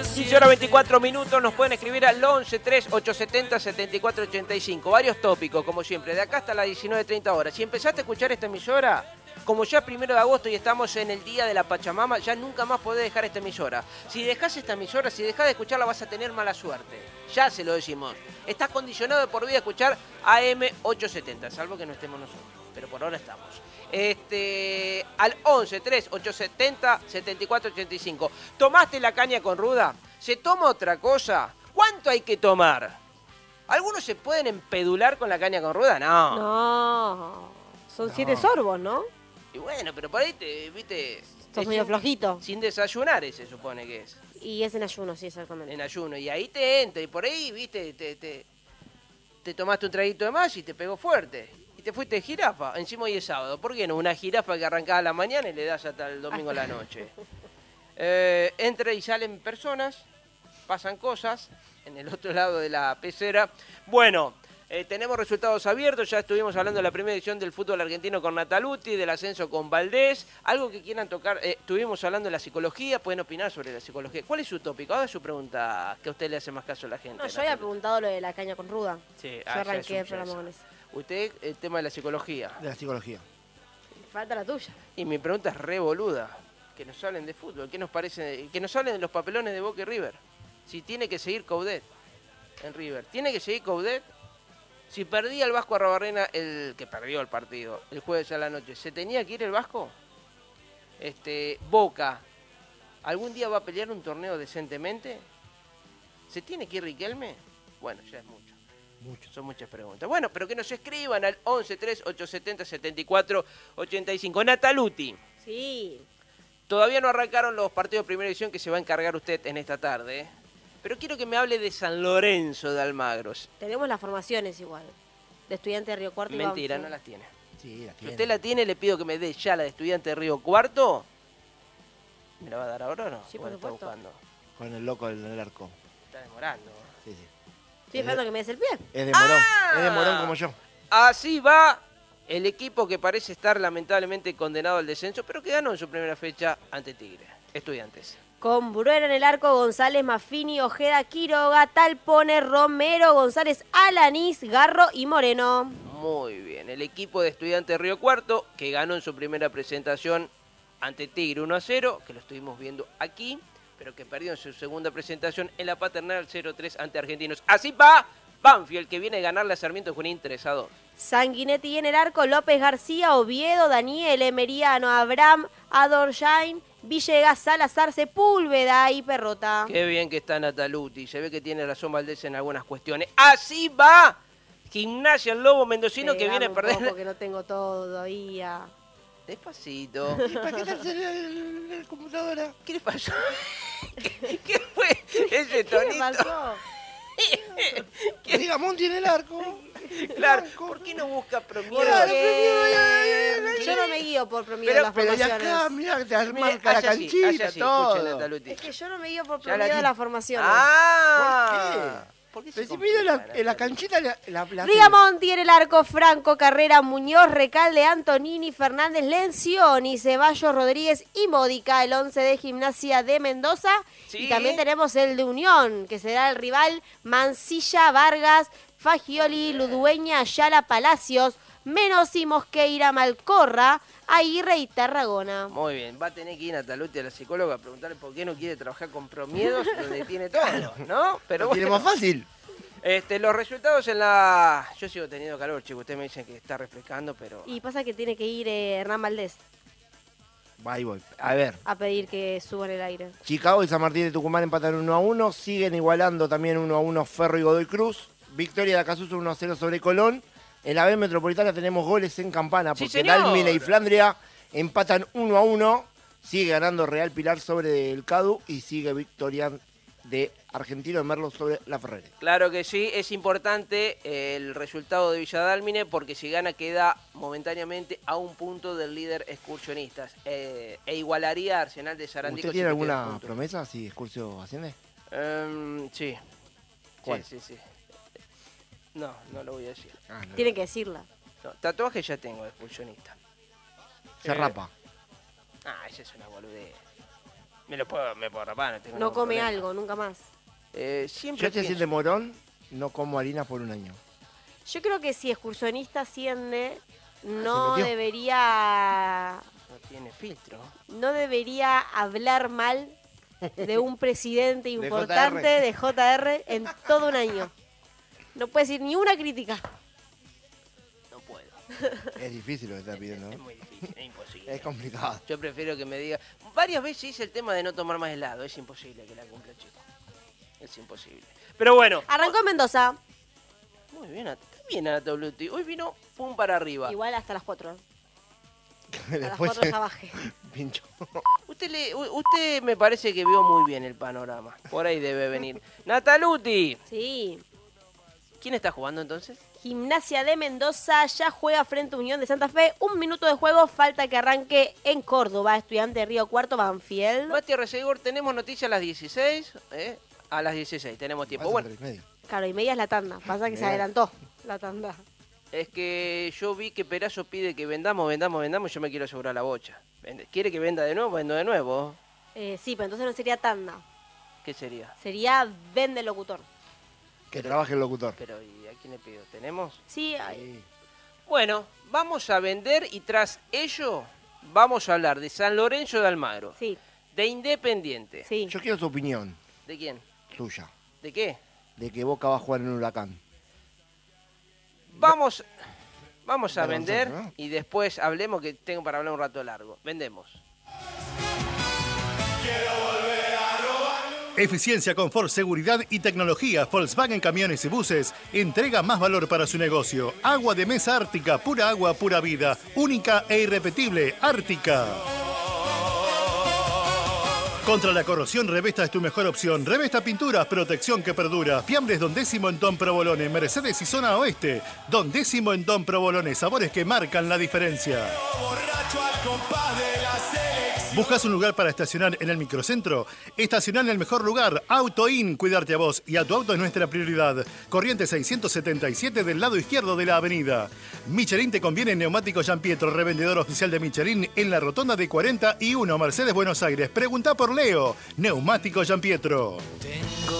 15:24, nos pueden escribir al 11 3 870 7485. Varios tópicos, como siempre, de acá hasta las 19:30 horas. Si empezaste a escuchar esta emisora, como ya es 1 de agosto y estamos en el día de la Pachamama, ya nunca más podés dejar esta emisora. Si dejás esta emisora, si dejás de escucharla, vas a tener mala suerte. Ya se lo decimos. Estás condicionado de por vida a escuchar AM870, salvo que no estemos nosotros. Pero por ahora estamos. Al 11 3 870 7485. ¿Tomaste la caña con ruda? ¿Se toma otra cosa? ¿Cuánto hay que tomar? ¿Algunos se pueden empedular con la caña con ruda? No. No. Son 7 sorbos, ¿no? Y bueno, pero por ahí viste. Sos medio flojito. Sin desayunar, se supone que es. Y es en ayuno, sí, exactamente. En ayuno. Y ahí te entra. Y por ahí, viste, te tomaste un traguito de más y te pegó fuerte. Y te fuiste de jirafa. Encima hoy es sábado. ¿Por qué no? Una jirafa que arrancaba a la mañana y le das hasta el domingo a la noche. Entra y salen personas. Pasan cosas. En el otro lado de la pecera. Bueno. Tenemos resultados abiertos, ya estuvimos hablando de la primera edición del fútbol argentino con Nataluti, del ascenso con Valdés, algo que quieran tocar, estuvimos hablando de la psicología, pueden opinar sobre la psicología. ¿Cuál es su tópico? Haga su pregunta, que a usted le hace más caso a la gente. No, yo había preguntado lo de la caña con ruda. Sí, yo arranqué el programa con eso. Usted, el tema de la psicología. De la psicología. Falta la tuya. Y mi pregunta es re boluda, que nos hablen de fútbol, ¿qué nos parece? Que nos hablen de los papelones de Boca y River. Si tiene que seguir Coudet en River, ¿tiene que seguir Coudet? Si perdía el Vasco Arrobarrena, el que perdió el partido el jueves a la noche, ¿se tenía que ir el Vasco? Boca, ¿algún día va a pelear un torneo decentemente? ¿Se tiene que ir Riquelme? Bueno, ya es mucho. Son muchas preguntas. Bueno, pero que nos escriban al 11 3 870 74 85. Nataluti. Sí. Todavía no arrancaron los partidos de primera división que se va a encargar usted en esta tarde, ¿eh? Pero quiero que me hable de San Lorenzo de Almagro. Tenemos las formaciones igual. De Estudiante de Río Cuarto y Mentira, Banfield. no las tiene. Sí, la Si tiene. usted la tiene, le pido que me dé ya la de Estudiante de Río Cuarto. ¿Me la va a dar ahora o no? Sí, ¿O por la está supuesto. buscando? Con el loco en el arco. Está demorando. Sí, sí. Estoy esperando que me des el pie. Es de morón. ¡Ah! Es de morón como yo. Así va el equipo que parece estar lamentablemente condenado al descenso, pero que ganó en su primera fecha ante Tigre. Estudiantes. Con Bruera en el arco, González, Maffini, Ojeda, Quiroga, Talpone, Romero, González, Alanís, Garro y Moreno. Muy bien. El equipo de Estudiantes de Río Cuarto, que ganó en su primera presentación ante Tigre 1-0, que lo estuvimos viendo aquí, pero que perdió en su segunda presentación en la Paternal 0-3 ante Argentinos. Así va Banfield, que viene a ganarle a Sarmiento Junín 3-2. Sanguinetti en el arco, López García, Oviedo, Daniel, Emeriano, Abraham, Adorjain, Villegas, Salazar, Sepúlveda y Perrota. Qué bien que está Nataluti. Se ve que tiene razón Valdés en algunas cuestiones. Así va Gimnasia, el Lobo Mendocino, que viene a perder. Porque no tengo todo todavía. Despacito. ¿Y para qué está en la computadora? ¿Qué le pasó? ¿Qué fue ese ¿Qué me tonito? pasó? Diga, Monti en el arco. Claro, ¿por qué no busca promedio? Yo no me guío por promedio de las Pero ya formaciones. acá, mirá, te Mire, marca la hace así, canchita, hace así, todo. escuche, Nataluti. Es que yo no me guío por Ya la promedio de tiene. las formaciones. Ah, ¿por qué se Pero si mira complica, en la canchita la Rigamonti en el arco, Franco, Carrera, Muñoz, Recalde, Antonini, Fernández, Lencioni, Ceballos, Rodríguez y Módica, el 11 de Gimnasia de Mendoza. Sí. Y también tenemos el de Unión, que será el rival Mancilla, Vargas, Fagioli, Ludueña, Ayala, Palacios, Menossi, Mosqueira, Malcorra, Aguirre y Tarragona. Muy bien, va a tener que ir Nataluti a la psicóloga a preguntarle por qué no quiere trabajar con promiedos donde tiene todo, ¿no? Pero Lo tiene más fácil. los resultados en la... Yo sigo teniendo calor, chicos, ustedes me dicen que está refrescando, pero... Y pasa que tiene que ir Hernán Valdés Va y voy. A ver. a pedir que suban el aire. Chicago y San Martín de Tucumán empatan 1-1. Siguen igualando también 1-1 Ferro y Godoy Cruz. Victoria de Acasuso 1-0 sobre Colón. En la B Metropolitana tenemos goles en campana Sí, porque señor. Dálmine y Flandria empatan 1-1. Sigue ganando Real Pilar sobre el Cadu y sigue victoria de Argentino de Merlo sobre la Ferrere. Claro que sí, es importante el resultado de Villadálmine porque si gana queda momentáneamente a un punto del líder excursionistas e igualaría a Arsenal de Sarandí. ¿Usted tiene alguna promesa si Excursio asciende? Sí. ¿Cuál? Sí. No lo voy a decir. Tiene que decirla. No, tatuaje ya tengo de excursionista. Se rapa. Esa es una boludez. Me puedo rapar, no tengo No ningún come problema. algo, nunca más. Siempre Yo si así pienso- de morón, no como harina por un año. Yo creo que si excursionista asciende, se no metió. debería No tiene filtro. no debería hablar mal de un presidente De importante de JR en todo un año. No puede decir ni una crítica. No puedo. Es difícil lo que está pidiendo, Es ¿no? muy difícil, es imposible. Es complicado. Yo prefiero que me diga... Varias veces hice el tema de no tomar más helado. Es imposible que la cumpla, chico. Es imposible. Pero bueno. Arrancó en Mendoza, Muy bien, está bien Anatoluti. Hoy vino pum para arriba. igual hasta las 4. A las Después 4 ya bajé. pincho. Usted me parece que vio muy bien el panorama. Por ahí debe venir. Nataluti. Sí. ¿Quién está jugando entonces? Gimnasia de Mendoza ya juega frente a Unión de Santa Fe. 1 minuto de juego, falta que arranque en Córdoba. Estudiante de Río Cuarto, Banfield. Mati Resegor, tenemos noticias a las 16. A las 16 tenemos tiempo. Bueno, Claro, y media es la tanda. Pasa que se adelantó la tanda. es que yo vi que Perazo pide que vendamos. Yo me quiero asegurar la bocha. ¿Quiere que venda de nuevo? Vendo de nuevo. Sí, pero entonces no sería tanda. ¿Qué sería? Sería vende locutor. Que trabaje el locutor. Pero ¿y a quién le pido? ¿Tenemos? Sí, Sí. Bueno, vamos a vender y tras ello vamos a hablar de San Lorenzo de Almagro, sí, de Independiente. sí. Yo quiero su opinión, ¿De quién? suya, ¿De qué? de que Boca va a jugar en Huracán. Vamos a Dale, vender Gonzalo, ¿no? y después hablemos, que tengo para hablar un rato largo. Vendemos. Eficiencia, confort, seguridad y tecnología. Volkswagen Camiones y Buses entrega más valor para su negocio. Agua de mesa Ártica, pura agua, pura vida. Única e irrepetible, Ártica. Contra la corrosión, Revesta es tu mejor opción. Revesta Pinturas, protección que perdura. Fiambres Don Décimo en Don Provolone, Mercedes y Zona Oeste. Don Décimo en Don Provolone, sabores que marcan la diferencia. ¿Buscas un lugar para estacionar en el microcentro? Estacionar en el mejor lugar. Auto In, cuidarte a vos y a tu auto es nuestra prioridad. Corriente 677 del lado izquierdo de la avenida. Michelin te conviene en Neumáticos Giampietro, revendedor oficial de Michelin en la rotonda de 41 Mercedes Buenos Aires. Pregunta por Leo. Neumáticos Giampietro.